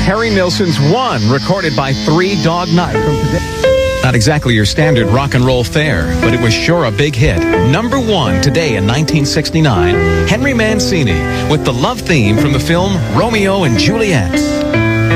Harry Nilsson's One, recorded by Three Dog Night. Not exactly your standard rock and roll fare, but it was sure a big hit. Number one today in 1969, Henry Mancini with the love theme from the film Romeo and Juliet.